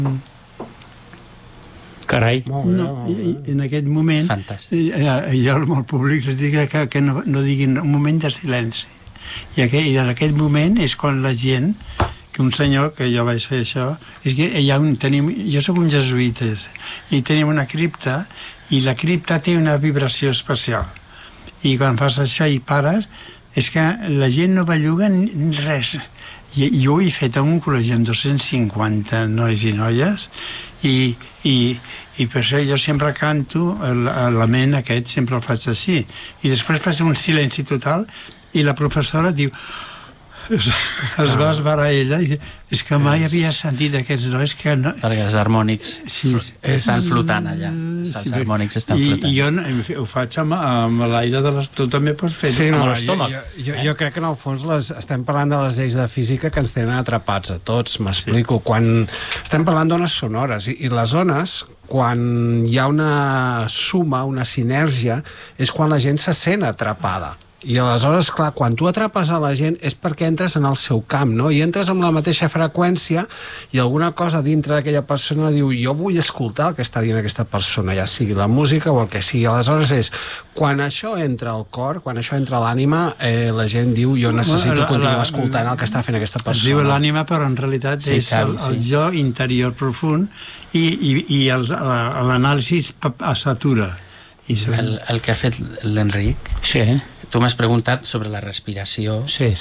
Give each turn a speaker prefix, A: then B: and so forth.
A: Carai.
B: No, en aquest moment jo al públic els dic que no diguin un moment de silenci, i en aquest moment és quan la gent, que un senyor, que jo vaig fer això, és que jo soc un jesuïta i tenim una cripta, i la cripta té una vibració especial, i quan fas això i pares és que la gent no belluga res. Jo ho he fet a un col·legi amb 250 nois i noies, i per això jo sempre canto l'amén aquest, sempre el faig així, i després faig un silenci total i la professora diu, es va esbarar ella, i és que mai havia sentit aquests nois que no...
C: Perquè els harmònics estan flotant allà, els harmònics estan flotant.
B: I jo ho faig amb l'aire de les... Tu també pots fer
D: amb l'estómac. Jo crec que en el fons estem parlant de les lleis de física que ens tenen atrapats a tots, m'explico. Quan estem parlant d'ones sonores, i les ones, quan hi ha una suma, una sinergia, és quan la gent se sent atrapada. I aleshores, clar, quan tu atrapes a la gent és perquè entres en el seu camp, no? I entres amb la mateixa freqüència i alguna cosa dintre d'aquella persona diu, jo vull escoltar el que està dient aquesta persona, ja sigui la música o el que sigui. Aleshores és, quan això entra al cor, quan això entra a l'ànima, la gent diu, jo necessito continuar escoltant el que està fent aquesta persona.
B: Es diu l'ànima, però en realitat és el jo interior profund, i l'anàlisi s'atura.
C: El que ha fet l'Enric, tu m'has preguntat sobre la respiració.
A: Sí.